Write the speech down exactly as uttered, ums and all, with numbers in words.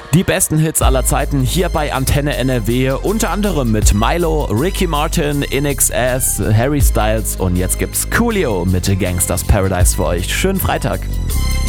Die besten Hits aller Zeiten hier bei Antenne N R W, unter anderem mit Milo, Ricky Martin, I N X S, Harry Styles und jetzt gibt's Coolio mit Gangsters Paradise für euch. Schönen Freitag.